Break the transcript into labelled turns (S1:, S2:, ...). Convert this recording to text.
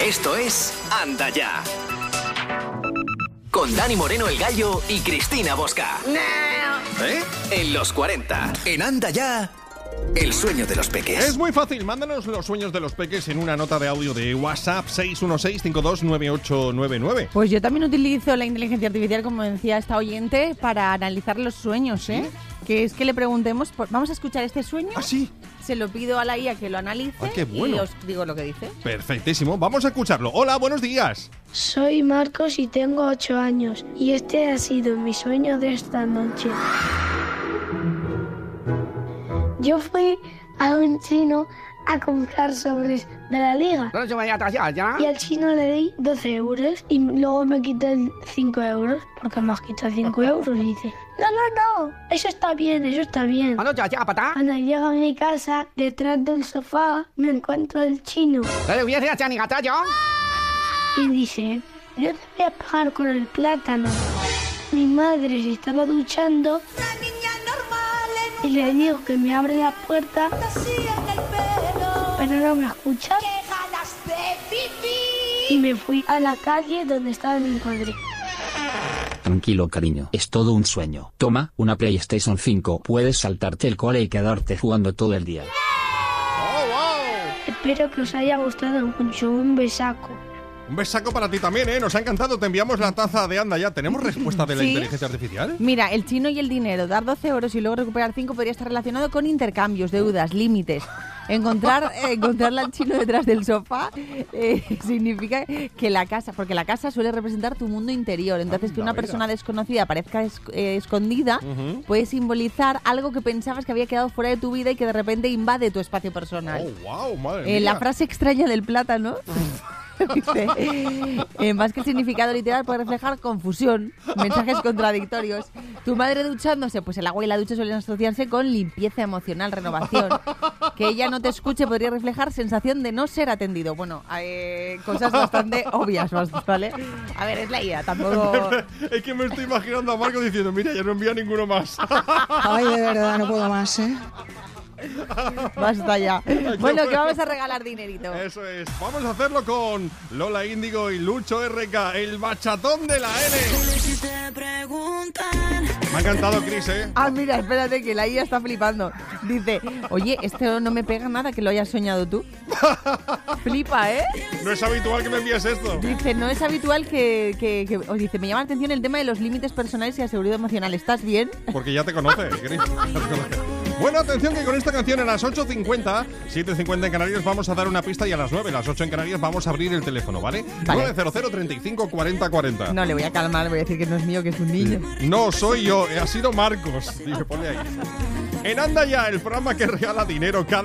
S1: Esto es Anda Ya. Con Dani Moreno el Gallo y Cristina Bosca. En los 40. En Anda Ya. El sueño de los peques.
S2: Es muy fácil, mándanos los sueños de los peques en una nota de audio de WhatsApp 616-529899.
S3: Pues yo también utilizo la inteligencia artificial, como decía esta oyente, para analizar los sueños, ¿eh? ¿Sí? Que es que le preguntemos, vamos a escuchar este sueño.
S2: ¿Ah, sí?
S3: Se lo pido a la IA que lo analice.
S2: ¡Ah, qué bueno!
S3: Y os digo lo que dice.
S2: Perfectísimo, vamos a escucharlo. Hola, buenos días.
S4: Soy Marcos y tengo 8 años y este ha sido mi sueño de esta noche. Yo fui a un chino a comprar sobres de la liga y al chino le di 12 euros y luego me quité 5 euros porque me has quitado 5 euros y dice no, eso está bien. Cuando llego a mi casa, detrás del sofá me encuentro el chino y dice, yo te voy a pagar con el plátano. Mi madre se estaba duchando y le digo que me abre la puerta, pero no me escucha. Y me fui a la calle donde estaba mi madre.
S5: Tranquilo, cariño, es todo un sueño. Toma, una PlayStation 5. Puedes saltarte el cole y quedarte jugando todo el día.
S2: ¡Oh, wow!
S4: Espero que os haya gustado mucho. Un besaco.
S2: Un besaco para ti también, ¿eh? Nos ha encantado. Te enviamos la taza de Anda Ya. ¿Tenemos respuesta de la inteligencia artificial?
S3: Mira, el chino y el dinero. Dar 12 euros y luego recuperar 5 podría estar relacionado con intercambios, deudas, límites. Encontrarle al chino detrás del sofá significa que la casa, porque la casa suele representar tu mundo interior. Entonces, que una persona desconocida parezca escondida puede simbolizar algo que pensabas que había quedado fuera de tu vida y que de repente invade tu espacio personal.
S2: ¡Oh, wow! Madre mía.
S3: La frase extraña del plátano... Dice, más que el significado literal puede reflejar confusión, mensajes contradictorios. Tu madre duchándose, pues el agua y la ducha suelen asociarse con limpieza emocional, renovación. Que ella no te escuche podría reflejar sensación de no ser atendido. Bueno, cosas bastante obvias, ¿vale? A ver, es la IA, tampoco...
S2: Es que me estoy imaginando a Marco diciendo, mira, ya no envía ninguno más.
S6: Ay, de verdad, no puedo más, ¿eh?
S3: Basta ya. Bueno, que vamos a regalar dinerito.
S2: Eso es. Vamos a hacerlo con Lola Índigo y Lucho RK, el bachatón de la N. Me ha encantado, Cris, ¿eh?
S3: Ah, mira, espérate, que la IA está flipando. Dice, oye, esto no me pega nada que lo hayas soñado tú. Flipa, ¿eh?
S2: No es habitual que me envíes esto.
S3: Dice, no es habitual os dice, me llama la atención el tema de los límites personales y la seguridad emocional. ¿Estás bien?
S2: Porque ya te conoce, Cris. Bueno, atención que con esta canción a las 8:50, 7:50 en Canarias vamos a dar una pista y a las 9, las 8 en Canarias vamos a abrir el teléfono, ¿vale? 900 35 40 40.
S3: No, le voy a calmar, le voy a decir que no es mío, que es un niño.
S2: No, soy yo, ha sido Marcos. Y me pone ahí. En Anda Ya, el programa que regala dinero cada